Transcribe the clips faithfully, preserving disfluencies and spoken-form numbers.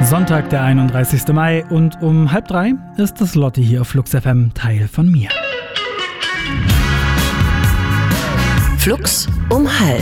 Sonntag, der einunddreißigster Mai, und um halb drei ist das Lotti hier auf Flux F M, Teil von mir. Flux um halb.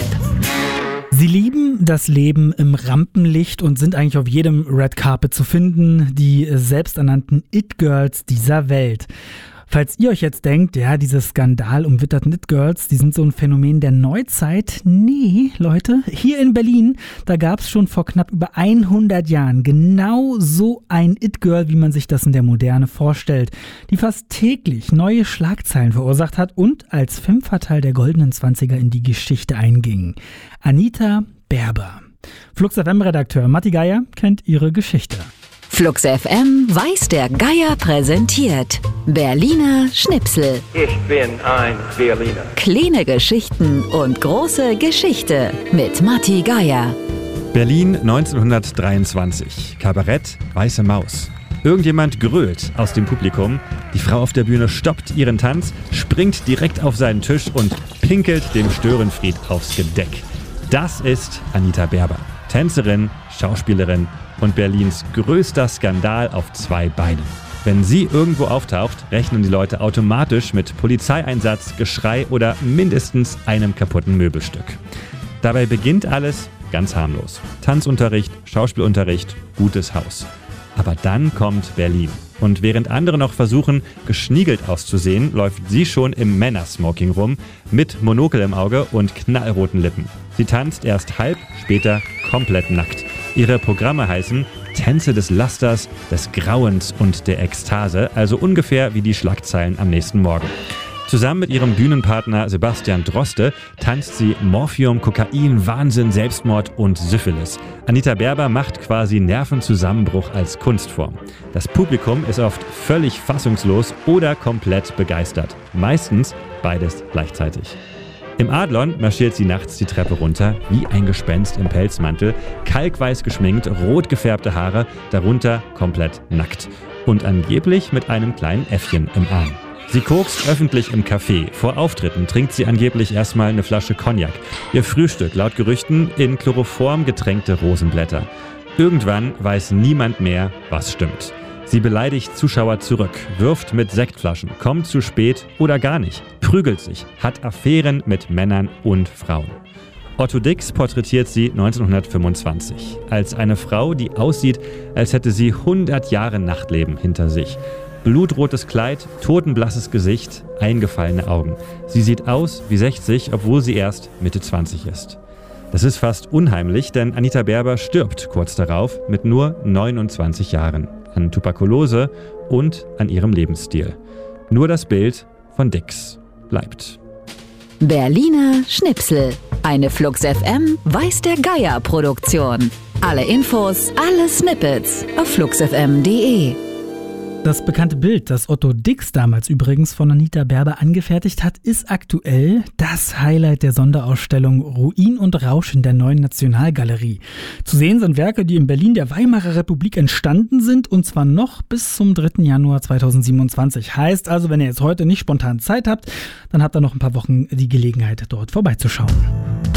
Sie lieben das Leben im Rampenlicht und sind eigentlich auf jedem Red Carpet zu finden, die selbsternannten It-Girls dieser Welt. Falls ihr euch jetzt denkt, ja, diese skandalumwitterten It-Girls, die sind so ein Phänomen der Neuzeit. Nee, Leute, hier in Berlin, da gab es schon vor knapp über hundert Jahren genau so ein It-Girl, wie man sich das in der Moderne vorstellt, die fast täglich neue Schlagzeilen verursacht hat und als Femme fatale der goldenen Zwanziger in die Geschichte einging. Anita Berber. Flux F M-Redakteur Matti Geier kennt ihre Geschichte. Flux F M weiß der Geier präsentiert. Berliner Schnipsel. Ich bin ein Berliner. Kleine Geschichten und große Geschichte mit Matti Geier. Berlin neunzehnhundertdreiundzwanzig. Kabarett Weiße Maus. Irgendjemand grölt aus dem Publikum. Die Frau auf der Bühne stoppt ihren Tanz, springt direkt auf seinen Tisch und pinkelt dem Störenfried aufs Gedeck. Das ist Anita Berber. Tänzerin, Schauspielerin und Berlins größter Skandal auf zwei Beinen. Wenn sie irgendwo auftaucht, rechnen die Leute automatisch mit Polizeieinsatz, Geschrei oder mindestens einem kaputten Möbelstück. Dabei beginnt alles ganz harmlos. Tanzunterricht, Schauspielunterricht, gutes Haus. Aber dann kommt Berlin. Und während andere noch versuchen, geschniegelt auszusehen, läuft sie schon im Männersmoking rum, mit Monokel im Auge und knallroten Lippen. Sie tanzt erst halb, später komplett nackt. Ihre Programme heißen Tänze des Lasters, des Grauens und der Ekstase, also ungefähr wie die Schlagzeilen am nächsten Morgen. Zusammen mit ihrem Bühnenpartner Sebastian Droste tanzt sie Morphium, Kokain, Wahnsinn, Selbstmord und Syphilis. Anita Berber macht quasi Nervenzusammenbruch als Kunstform. Das Publikum ist oft völlig fassungslos oder komplett begeistert. Meistens beides gleichzeitig. Im Adlon marschiert sie nachts die Treppe runter, wie ein Gespenst im Pelzmantel, kalkweiß geschminkt, rot gefärbte Haare, darunter komplett nackt. Und angeblich mit einem kleinen Äffchen im Arm. Sie kokst öffentlich im Café. Vor Auftritten trinkt sie angeblich erstmal eine Flasche Cognac. Ihr Frühstück, laut Gerüchten, in Chloroform getränkte Rosenblätter. Irgendwann weiß niemand mehr, was stimmt. Sie beleidigt Zuschauer zurück, wirft mit Sektflaschen, kommt zu spät oder gar nicht, prügelt sich, hat Affären mit Männern und Frauen. Otto Dix porträtiert sie neunzehnhundertfünfundzwanzig als eine Frau, die aussieht, als hätte sie hundert Jahre Nachtleben hinter sich. Blutrotes Kleid, totenblasses Gesicht, eingefallene Augen. Sie sieht aus wie sechzig, obwohl sie erst Mitte zwanzig ist. Das ist fast unheimlich, denn Anita Berber stirbt kurz darauf mit nur neunundzwanzig Jahren. An Tuberkulose und an ihrem Lebensstil. Nur das Bild von Dix bleibt. Berliner Schnipsel. Eine Flux F M weiß der Geier Produktion. Alle Infos, alle Snippets auf flux f m punkt d e. Das bekannte Bild, das Otto Dix damals übrigens von Anita Berber angefertigt hat, ist aktuell das Highlight der Sonderausstellung Ruin und Rausch in der Neuen Nationalgalerie. Zu sehen sind Werke, die in Berlin der Weimarer Republik entstanden sind, und zwar noch bis zum dritten Januar zweitausendsiebenundzwanzig. Heißt also, wenn ihr jetzt heute nicht spontan Zeit habt, dann habt ihr noch ein paar Wochen die Gelegenheit, dort vorbeizuschauen.